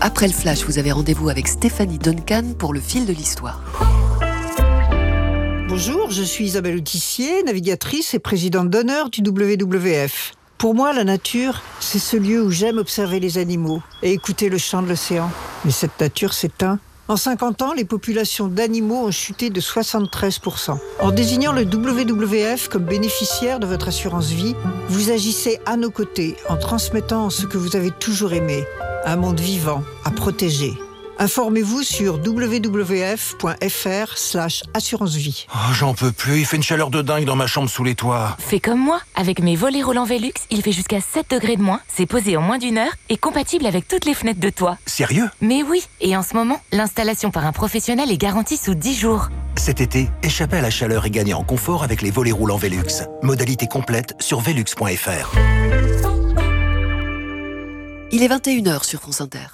Après le flash, vous avez rendez-vous avec Stéphanie Duncan pour le fil de l'histoire. Bonjour, je suis Isabelle Autissier, navigatrice et présidente d'honneur du WWF. Pour moi, la nature, c'est ce lieu où j'aime observer les animaux et écouter le chant de l'océan. Mais cette nature s'éteint. En 50 ans, les populations d'animaux ont chuté de 73%. En désignant le WWF comme bénéficiaire de votre assurance vie, vous agissez à nos côtés en transmettant ce que vous avez toujours aimé, un monde vivant à protéger. Informez-vous sur www.fr/assurance-vie. Oh, j'en peux plus, il fait une chaleur de dingue dans ma chambre sous les toits. Fais comme moi, avec mes volets roulants Velux, il fait jusqu'à 7 degrés de moins, c'est posé en moins d'une heure et compatible avec toutes les fenêtres de toit. Sérieux ? Mais oui, et en ce moment, l'installation par un professionnel est garantie sous 10 jours. Cet été, échappez à la chaleur et gagnez en confort avec les volets roulants Velux. Modalité complète sur velux.fr. Il est 21h sur France Inter.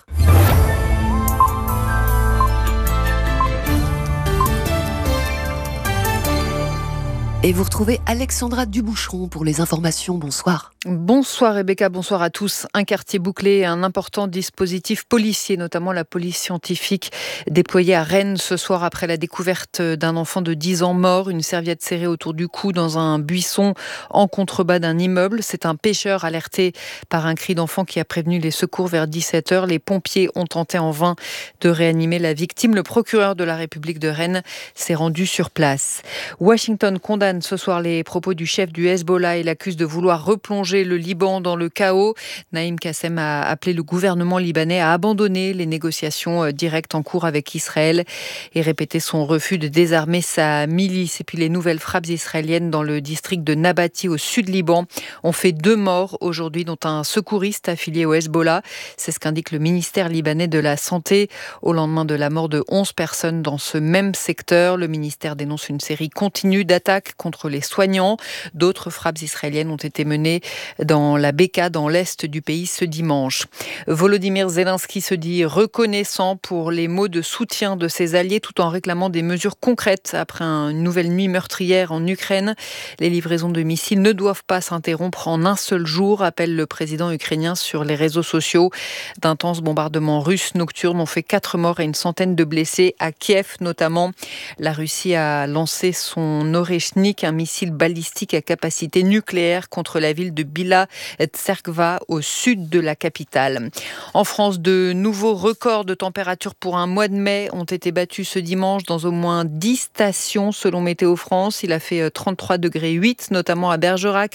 Et vous retrouvez Alexandra Duboucheron pour les informations. Bonsoir. Bonsoir Rebecca, bonsoir à tous. Un quartier bouclé et un important dispositif policier, notamment la police scientifique déployée à Rennes ce soir après la découverte d'un enfant de 10 ans mort, une serviette serrée autour du cou dans un buisson en contrebas d'un immeuble. C'est un pêcheur alerté par un cri d'enfant qui a prévenu les secours vers 17h. Les pompiers ont tenté en vain de réanimer la victime. Le procureur de la République de Rennes s'est rendu sur place. Washington condamne ce soir les propos du chef du Hezbollah et l'accuse de vouloir replonger le Liban dans le chaos. Naïm Kassem a appelé le gouvernement libanais à abandonner les négociations directes en cours avec Israël et répété son refus de désarmer sa milice. Et puis les nouvelles frappes israéliennes dans le district de Nabati au sud Liban ont fait 2 morts aujourd'hui, dont un secouriste affilié au Hezbollah. C'est ce qu'indique le ministère libanais de la Santé au lendemain de la mort de 11 personnes dans ce même secteur. Le ministère dénonce une série continue d'attaques contre les soignants. D'autres frappes israéliennes ont été menées dans la Beka, dans l'est du pays, ce dimanche. Volodymyr Zelensky se dit reconnaissant pour les mots de soutien de ses alliés tout en réclamant des mesures concrètes après une nouvelle nuit meurtrière en Ukraine. Les livraisons de missiles ne doivent pas s'interrompre en un seul jour, appelle le président ukrainien sur les réseaux sociaux. D'intenses bombardements russes nocturnes ont fait 4 morts et une centaine de blessés à Kiev notamment. La Russie a lancé son Oreshnik, un missile balistique à capacité nucléaire contre la ville de Bila Tserkva au sud de la capitale. En France, de nouveaux records de température pour un mois de mai ont été battus ce dimanche dans au moins 10 stations selon Météo France. Il a fait 33,8 degrés, notamment à Bergerac,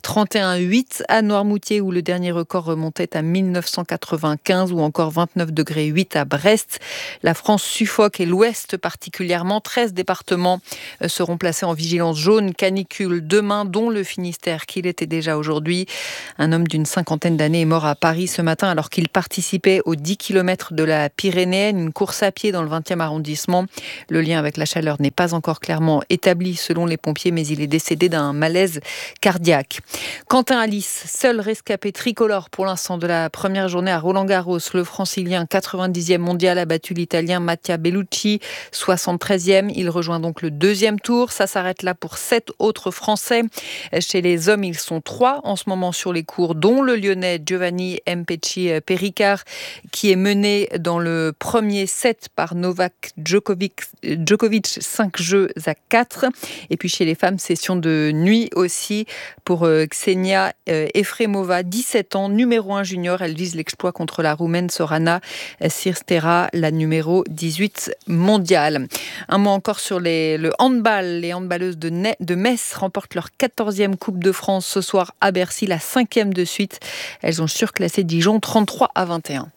31,8 à Noirmoutier où le dernier record remontait à 1995 ou encore 29,8 degrés à Brest. La France suffoque et l'Ouest particulièrement. 13 départements seront placés en vigilance jaune canicule demain, dont le Finistère qu'il était déjà aujourd'hui. Un homme d'une 50aine d'années est mort à Paris ce matin alors qu'il participait aux 10 km de la Pyrénéenne, une course à pied dans le 20e arrondissement. Le lien avec la chaleur n'est pas encore clairement établi selon les pompiers, mais il est décédé d'un malaise cardiaque. Quentin Alice, seul rescapé tricolore pour l'instant de la première journée à Roland-Garros. Le Francilien 90e mondial a battu l'Italien Mattia Bellucci, 73e. Il rejoint donc le 2e tour. Ça s'arrête là pour 7 autres Français. Chez les hommes, ils sont 3 en ce moment sur les cours, dont le Lyonnais Giovanni Mpecci Perricard, qui est mené dans le premier set par Novak Djokovic 5 jeux à 4. Et puis chez les femmes, session de nuit aussi pour Ksenia Efremova, 17 ans, numéro 1 junior. Elle vise l'exploit contre la Roumaine Sorana Sirstera, la numéro 18 mondiale. Un mot encore sur le handball. Les handballeuses de Metz remportent leur 14e Coupe de France ce soir à Bercy, la 5e de suite. Elles ont surclassé Dijon 33-21.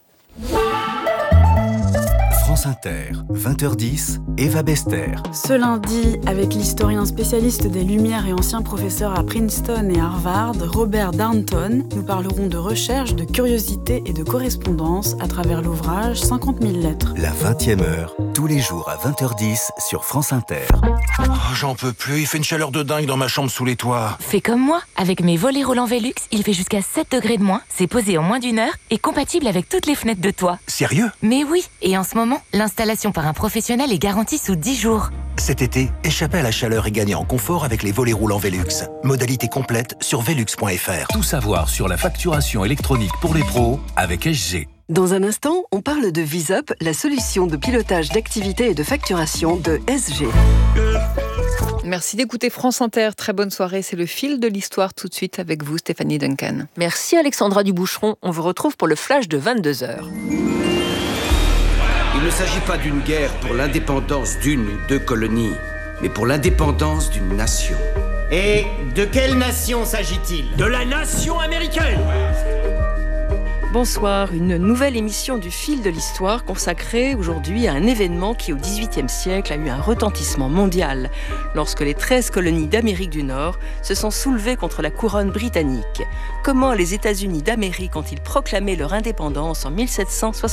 France Inter, 20h10, Eva Bester. Ce lundi, avec l'historien spécialiste des Lumières et ancien professeur à Princeton et Harvard, Robert Darnton, nous parlerons de recherche, de curiosité et de correspondance à travers l'ouvrage 50 000 lettres. La 20e heure, tous les jours à 20h10 sur France Inter. Oh, j'en peux plus, il fait une chaleur de dingue dans ma chambre sous les toits. Fais comme moi, avec mes volets roulants Velux, il fait jusqu'à 7 degrés de moins, c'est posé en moins d'une heure et compatible avec toutes les fenêtres de toit. Sérieux ? Mais oui, et en ce moment, l'installation par un professionnel est garantie sous 10 jours. Cet été, échappez à la chaleur et gagnez en confort avec les volets roulants Velux. Modalité complète sur velux.fr. Tout savoir sur la facturation électronique pour les pros avec SG. Dans un instant, on parle de VisUp, la solution de pilotage d'activité et de facturation de SG. Merci d'écouter France Inter. Très bonne soirée. C'est le fil de l'histoire tout de suite avec vous, Stéphanie Duncan. Merci Alexandra Duboucheron. On vous retrouve pour le flash de 22h. Il ne s'agit pas d'une guerre pour l'indépendance d'une ou deux colonies, mais pour l'indépendance d'une nation. Et de quelle nation s'agit-il ? De la nation américaine ! Bonsoir, une nouvelle émission du fil de l'histoire consacrée aujourd'hui à un événement qui au XVIIIe siècle a eu un retentissement mondial lorsque les 13 colonies d'Amérique du Nord se sont soulevées contre la couronne britannique. Comment les États-Unis d'Amérique ont-ils proclamé leur indépendance en 1776 ?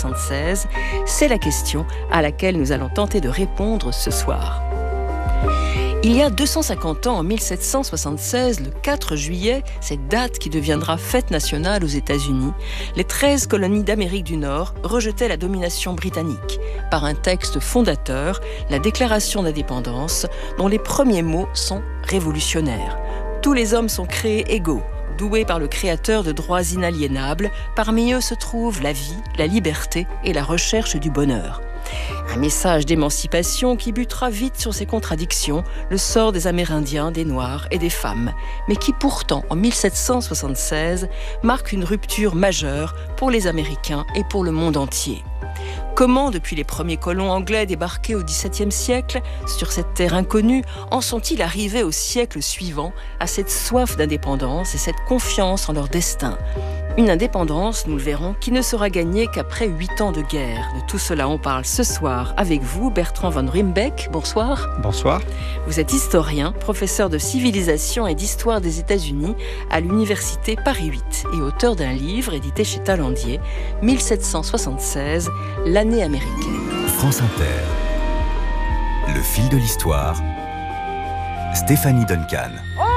C'est la question à laquelle nous allons tenter de répondre ce soir. Il y a 250 ans, en 1776, le 4 juillet, cette date qui deviendra fête nationale aux États-Unis, les 13 colonies d'Amérique du Nord rejetaient la domination britannique par un texte fondateur, la Déclaration d'indépendance, dont les premiers mots sont révolutionnaires. Tous les hommes sont créés égaux, doués par le Créateur de droits inaliénables. Parmi eux se trouvent la vie, la liberté et la recherche du bonheur. Un message d'émancipation qui butera vite sur ses contradictions, le sort des Amérindiens, des Noirs et des femmes, mais qui pourtant, en 1776, marque une rupture majeure pour les Américains et pour le monde entier. Comment, depuis les premiers colons anglais débarqués au XVIIe siècle, sur cette terre inconnue, en sont-ils arrivés au siècle suivant à cette soif d'indépendance et cette confiance en leur destin ? Une indépendance, nous le verrons, qui ne sera gagnée qu'après 8 ans de guerre. De tout cela, on parle ce soir avec vous, Bertrand von Rimbeck. Bonsoir. Bonsoir. Vous êtes historien, professeur de civilisation et d'histoire des États-Unis à l'université Paris 8 et auteur d'un livre édité chez Talandier, 1776, l'année américaine. France Inter. Le fil de l'histoire. Stéphanie Duncan.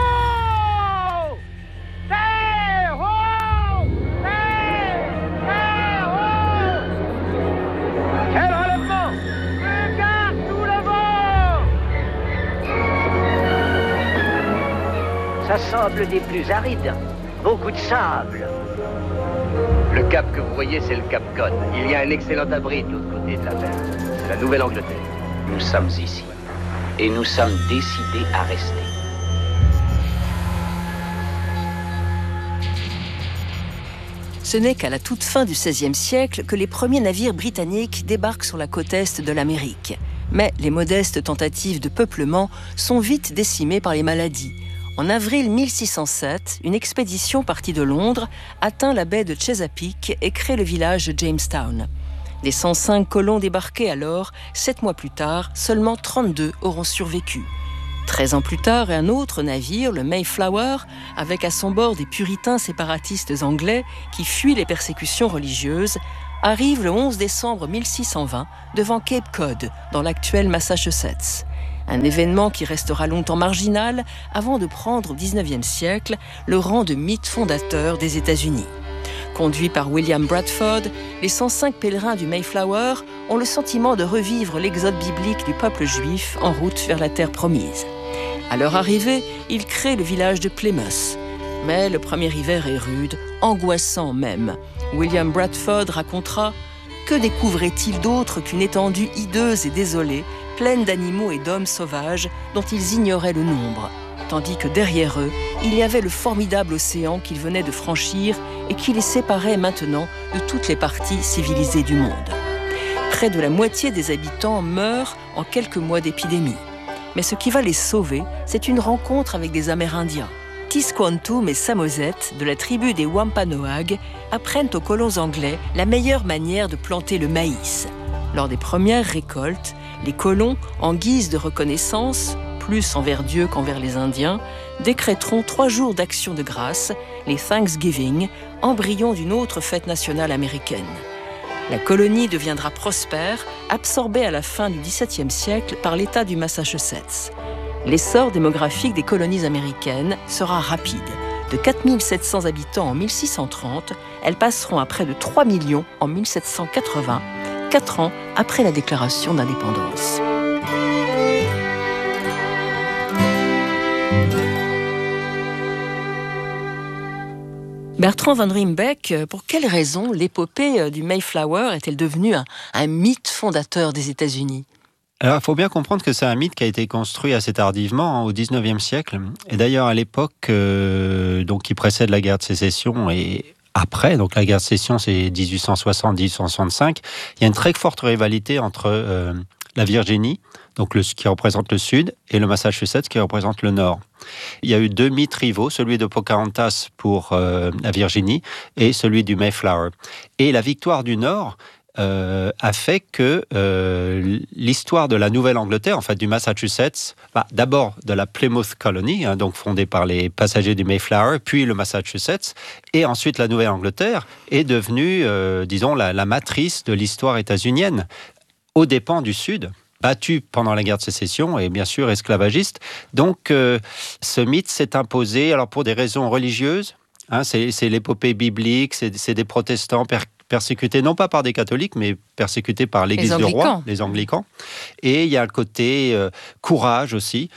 Ça semble des plus arides. Beaucoup de sable. Le cap que vous voyez, c'est le cap Cod. Il y a un excellent abri de l'autre côté de la mer. C'est la Nouvelle-Angleterre. Nous sommes ici. Et nous sommes décidés à rester. Ce n'est qu'à la toute fin du XVIe siècle que les premiers navires britanniques débarquent sur la côte est de l'Amérique. Mais les modestes tentatives de peuplement sont vite décimées par les maladies. En avril 1607, une expédition partie de Londres atteint la baie de Chesapeake et crée le village de Jamestown. Des 105 colons débarqués alors, 7 mois plus tard, seulement 32 auront survécu. 13 ans plus tard, un autre navire, le Mayflower, avec à son bord des puritains séparatistes anglais qui fuient les persécutions religieuses, arrive le 11 décembre 1620 devant Cape Cod, dans l'actuel Massachusetts. Un événement qui restera longtemps marginal avant de prendre au XIXe siècle le rang de mythe fondateur des États-Unis. Conduits par William Bradford, les 105 pèlerins du Mayflower ont le sentiment de revivre l'exode biblique du peuple juif en route vers la terre promise. À leur arrivée, ils créent le village de Plymouth. Mais le premier hiver est rude, angoissant même. William Bradford racontera « Que découvraient-ils d'autre qu'une étendue hideuse et désolée, pleine d'animaux et d'hommes sauvages dont ils ignoraient le nombre, tandis que derrière eux, il y avait le formidable océan qu'ils venaient de franchir et qui les séparait maintenant de toutes les parties civilisées du monde. Près de la moitié des habitants meurent en quelques mois d'épidémie. Mais ce qui va les sauver, c'est une rencontre avec des Amérindiens. Tisquantum et Samoset, de la tribu des Wampanoag, apprennent aux colons anglais la meilleure manière de planter le maïs. Lors des premières récoltes, les colons, en guise de reconnaissance, plus envers Dieu qu'envers les Indiens, décréteront 3 jours d'action de grâce, les Thanksgiving, embryon d'une autre fête nationale américaine. La colonie deviendra prospère, absorbée à la fin du XVIIe siècle par l'État du Massachusetts. L'essor démographique des colonies américaines sera rapide. De 4700 habitants en 1630, elles passeront à près de 3 millions en 1780, 4 ans après la déclaration d'indépendance. Bertrand van Riebeeck, pour quelles raisons l'épopée du Mayflower est-elle devenue un mythe fondateur des États-Unis ? Alors, il faut bien comprendre que c'est un mythe qui a été construit assez tardivement, au XIXe siècle. Et d'ailleurs, à l'époque donc, qui précède la guerre de sécession et après, donc la guerre de sécession, c'est 1860-1865, il y a une très forte rivalité entre la Virginie, donc qui représente le sud, et le Massachusetts, qui représente le nord. Il y a eu 2 mythes rivaux, celui de Pocahontas pour la Virginie et celui du Mayflower. Et la victoire du nord a fait que l'histoire de la Nouvelle-Angleterre, en fait du Massachusetts, d'abord de la Plymouth Colony, donc fondée par les passagers du Mayflower, puis le Massachusetts, et ensuite la Nouvelle-Angleterre, est devenue, disons, la matrice de l'histoire états-unienne, aux dépens du Sud, battu pendant la guerre de sécession et bien sûr esclavagiste. Donc ce mythe s'est imposé alors pour des raisons religieuses, c'est l'épopée biblique, c'est des protestants persécutés non pas par des catholiques mais persécutés par l'Église du roi, les anglicans. Et il y a le côté courage aussi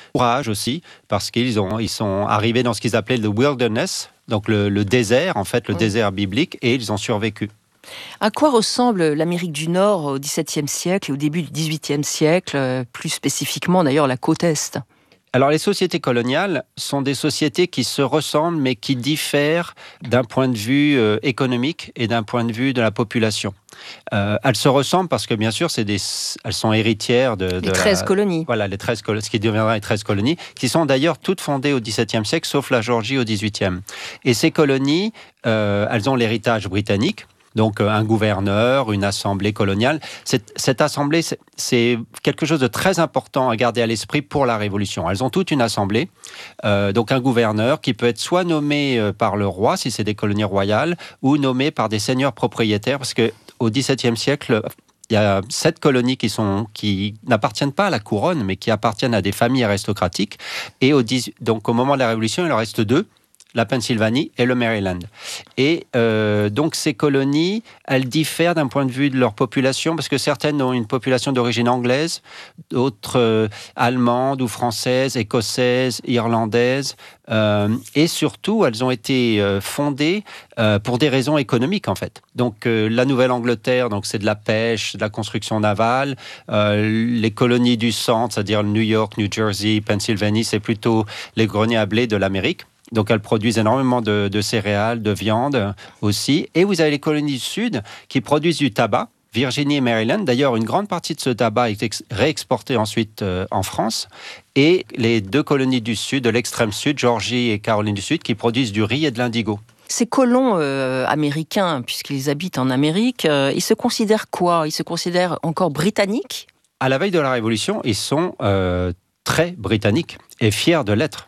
parce qu'ils sont arrivés dans ce qu'ils appelaient le wilderness, donc le désert en fait, le désert biblique, et ils ont survécu. À quoi ressemble l'Amérique du Nord au XVIIe siècle et au début du XVIIIe siècle, plus spécifiquement d'ailleurs la côte Est ? Alors les sociétés coloniales sont des sociétés qui se ressemblent mais qui diffèrent d'un point de vue économique et d'un point de vue de la population. Elles se ressemblent parce que bien sûr elles sont héritières de 13 colonies. Voilà, les 13 colonies, ce qui deviendra les 13 colonies, qui sont d'ailleurs toutes fondées au XVIIe siècle, sauf la Géorgie au XVIIIe. Et ces colonies, elles ont l'héritage britannique. Donc un gouverneur, une assemblée coloniale. Cette assemblée, c'est quelque chose de très important à garder à l'esprit pour la Révolution. Elles ont toute une assemblée, donc un gouverneur qui peut être soit nommé par le roi, si c'est des colonies royales, ou nommé par des seigneurs propriétaires, parce qu'au XVIIe siècle, il y a 7 colonies qui n'appartiennent pas à la couronne, mais qui appartiennent à des familles aristocratiques. Et donc au moment de la Révolution, il en reste 2. La Pennsylvanie et le Maryland. Et donc ces colonies, elles diffèrent d'un point de vue de leur population, parce que certaines ont une population d'origine anglaise, d'autres allemande ou française, écossaise, irlandaise, et surtout elles ont été fondées pour des raisons économiques en fait. Donc la Nouvelle-Angleterre, donc c'est de la pêche, de la construction navale. Les colonies du centre, c'est-à-dire New York, New Jersey, Pennsylvanie, c'est plutôt les greniers à blé de l'Amérique. Donc, elles produisent énormément de céréales, de viande aussi. Et vous avez les colonies du Sud qui produisent du tabac, Virginie et Maryland. D'ailleurs, une grande partie de ce tabac est réexportée ensuite en France. Et les 2 colonies du Sud, de l'extrême Sud, Géorgie et Caroline du Sud, qui produisent du riz et de l'indigo. Ces colons américains, puisqu'ils habitent en Amérique, ils se considèrent quoi ? Ils se considèrent encore britanniques ? À la veille de la Révolution, ils sont très britanniques et fiers de l'être.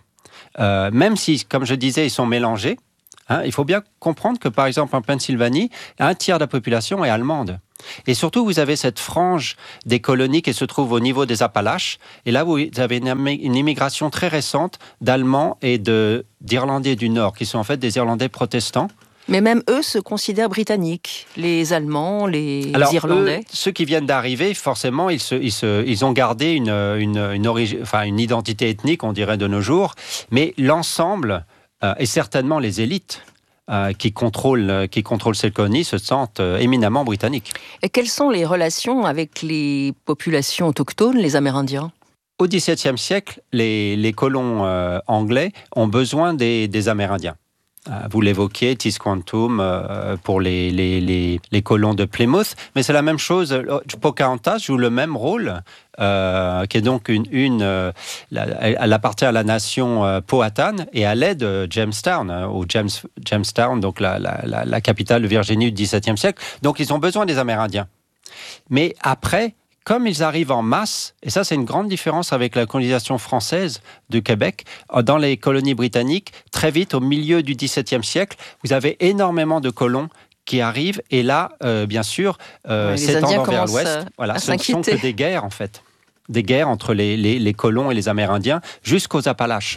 Même si, comme je disais, ils sont mélangés, il faut bien comprendre que, par exemple, en Pennsylvanie, 1/3 de la population est allemande. Et surtout, vous avez cette frange des colonies qui se trouve au niveau des Appalaches. Et là, vous avez une immigration très récente d'Allemands et d'Irlandais du Nord, qui sont en fait des Irlandais protestants. Mais même eux se considèrent britanniques, les Allemands, les Irlandais. Ceux qui viennent d'arriver, forcément, ils ont gardé une identité ethnique, on dirait de nos jours. Mais l'ensemble, et certainement les élites qui contrôlent ces colonies, se sentent éminemment britanniques. Et quelles sont les relations avec les populations autochtones, les Amérindiens ? Au XVIIe siècle, les colons anglais ont besoin des Amérindiens. Vous l'évoquiez, Tisquantum pour les colons de Plymouth, mais c'est la même chose. Pocahontas joue le même rôle, qui est donc elle appartient à la nation Powhatan et elle aide Jamestown, Jamestown, donc la capitale de Virginie du XVIIe siècle. Donc ils ont besoin des Amérindiens. Mais après, comme ils arrivent en masse, et ça c'est une grande différence avec la colonisation française du Québec, dans les colonies britanniques, très vite au milieu du XVIIe siècle, vous avez énormément de colons qui arrivent, et là, bien sûr, s'étendant vers l'ouest, ce ne sont que des guerres en fait, des guerres entre les colons et les Amérindiens jusqu'aux Appalaches.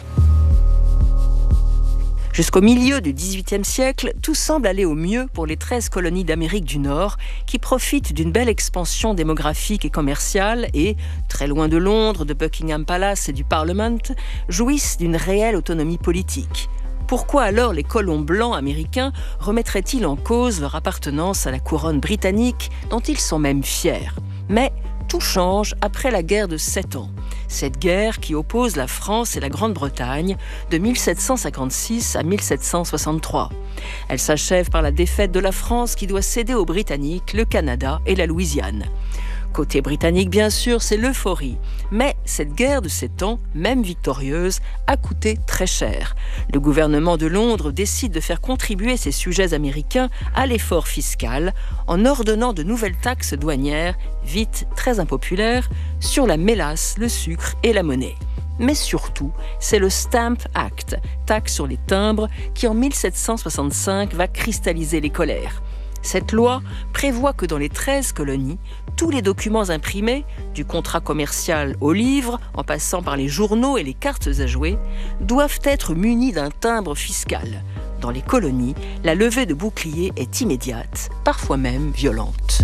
Jusqu'au milieu du XVIIIe siècle, tout semble aller au mieux pour les 13 colonies d'Amérique du Nord qui profitent d'une belle expansion démographique et commerciale et, très loin de Londres, de Buckingham Palace et du Parlement, jouissent d'une réelle autonomie politique. Pourquoi alors les colons blancs américains remettraient-ils en cause leur appartenance à la couronne britannique, dont ils sont même fiers ? Mais tout change après la guerre de 7 ans. Cette guerre qui oppose la France et la Grande-Bretagne de 1756 à 1763. Elle s'achève par la défaite de la France qui doit céder aux Britanniques le Canada et la Louisiane. Côté britannique, bien sûr, c'est l'euphorie. Mais cette guerre de 7 ans, même victorieuse, a coûté très cher. Le gouvernement de Londres décide de faire contribuer ses sujets américains à l'effort fiscal en ordonnant de nouvelles taxes douanières, vite très impopulaires, sur la mélasse, le sucre et la monnaie. Mais surtout, c'est le Stamp Act, taxe sur les timbres, qui en 1765 va cristalliser les colères. Cette loi prévoit que dans les 13 colonies, tous les documents imprimés, du contrat commercial au livre, en passant par les journaux et les cartes à jouer, doivent être munis d'un timbre fiscal. Dans les colonies, la levée de boucliers est immédiate, parfois même violente.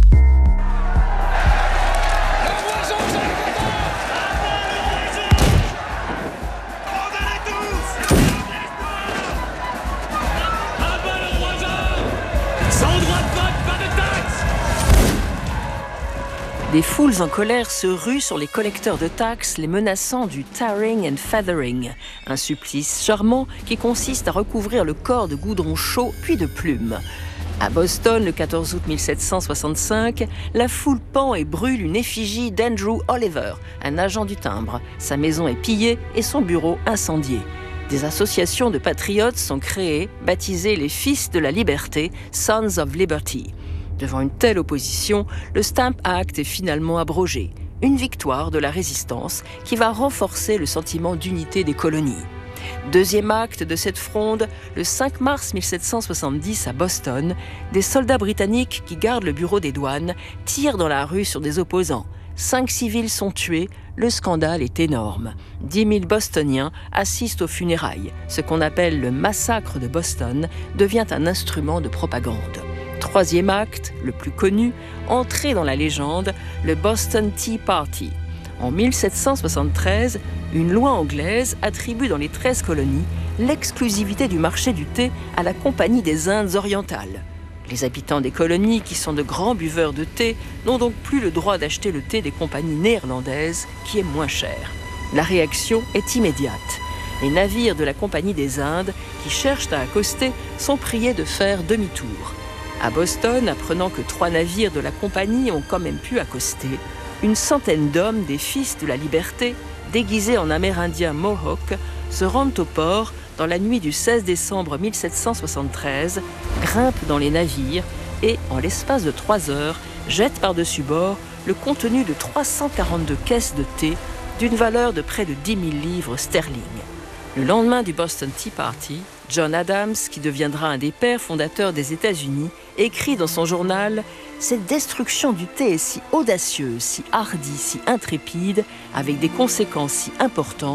Des foules en colère se ruent sur les collecteurs de taxes, les menaçant du tarring and feathering, un supplice charmant qui consiste à recouvrir le corps de goudron chaud puis de plumes. À Boston, le 14 août 1765, la foule pend et brûle une effigie d'Andrew Oliver, un agent du timbre. Sa maison est pillée et son bureau incendié. Des associations de patriotes sont créées, baptisées les Fils de la Liberté, Sons of Liberty. Devant une telle opposition, le Stamp Act est finalement abrogé. Une victoire de la résistance qui va renforcer le sentiment d'unité des colonies. Deuxième acte de cette fronde, le 5 mars 1770 à Boston, des soldats britanniques qui gardent le bureau des douanes tirent dans la rue sur des opposants. 5 civils sont tués, le scandale est énorme. 10 000 Bostoniens assistent aux funérailles. Ce qu'on appelle le massacre de Boston devient un instrument de propagande. Troisième acte, le plus connu, entré dans la légende, le Boston Tea Party. En 1773, une loi anglaise attribue dans les 13 colonies l'exclusivité du marché du thé à la Compagnie des Indes orientales. Les habitants des colonies, qui sont de grands buveurs de thé, n'ont donc plus le droit d'acheter le thé des compagnies néerlandaises, qui est moins cher. La réaction est immédiate. Les navires de la Compagnie des Indes, qui cherchent à accoster, sont priés de faire demi-tour. À Boston, apprenant que 3 navires de la compagnie ont quand même pu accoster, une centaine d'hommes des Fils de la Liberté, déguisés en Amérindiens Mohawks, se rendent au port dans la nuit du 16 décembre 1773, grimpent dans les navires et, en l'espace de 3 heures, jettent par-dessus bord le contenu de 342 caisses de thé d'une valeur de près de 10 000 livres sterling. Le lendemain du Boston Tea Party, John Adams, qui deviendra un des pères fondateurs des États-Unis, écrit dans son journal « Cette destruction du thé est si audacieuse, si hardie, si intrépide, avec des conséquences si importantes,